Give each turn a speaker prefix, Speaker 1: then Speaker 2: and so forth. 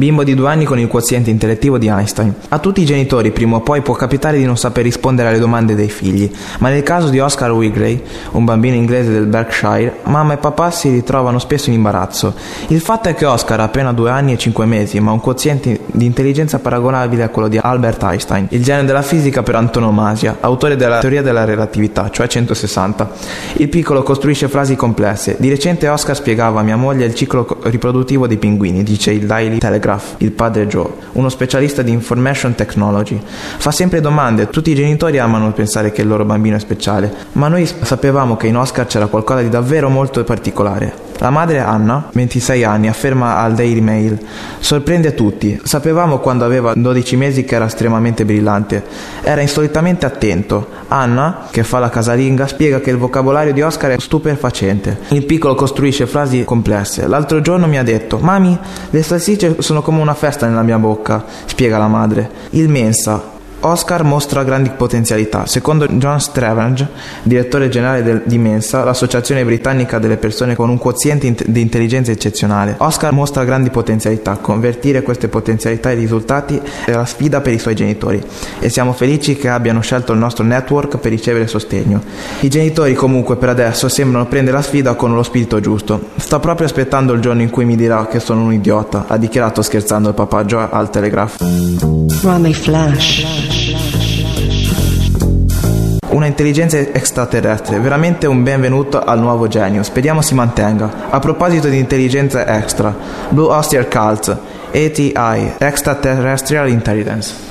Speaker 1: bimbo di 2 anni con il quoziente intellettivo di Einstein. A tutti i genitori prima o poi può capitare di non saper rispondere alle domande dei figli, ma nel caso di Oscar Wigley, un bambino inglese del Berkshire, mamma e papà si ritrovano spesso in imbarazzo. Il fatto è che Oscar ha appena 2 anni e 5 mesi, ma ha un quoziente di intelligenza paragonabile a quello di Albert Einstein, il genio della fisica per antonomasia, autore della teoria della relatività, cioè 160. Il piccolo costruisce frasi complesse. Di recente Oscar spiegava a mia moglie il ciclo riproduttivo dei pinguini, dice il Daily Telegraph, il padre Joe, uno specialista di information technology. Fa sempre domande. Tutti i genitori amano pensare che il loro bambino è speciale, ma noi sapevamo che in Oscar c'era qualcosa di davvero molto particolare. La madre Anna, 26 anni, afferma al Daily Mail: sorprende tutti. Sapevamo quando aveva 12 mesi che era estremamente brillante. Era insolitamente attento. Anna, che fa la casalinga, spiega che il vocabolario di Oscar è stupefacente. Il piccolo costruisce frasi complesse. L'altro giorno mi ha detto: mami, le salsicce sono come una festa nella mia bocca, spiega la madre. Il Mensa. Oscar mostra grandi potenzialità. Secondo John Stravange, direttore generale di Mensa, l'associazione britannica delle persone con un quoziente di intelligenza eccezionale, Oscar mostra grandi potenzialità. Convertire queste potenzialità in risultati è la sfida per i suoi genitori e siamo felici che abbiano scelto il nostro network per ricevere sostegno. I genitori comunque per adesso sembrano prendere la sfida con lo spirito giusto. Sto proprio aspettando il giorno in cui mi dirà che sono un idiota, ha dichiarato scherzando il papà Joe al Telegraph.
Speaker 2: Rami Flash.
Speaker 1: Una intelligenza extraterrestre, veramente un benvenuto al nuovo genio, speriamo si mantenga. A proposito di intelligenza extra, Blue Oyster Cult, ATI, Extraterrestrial Intelligence.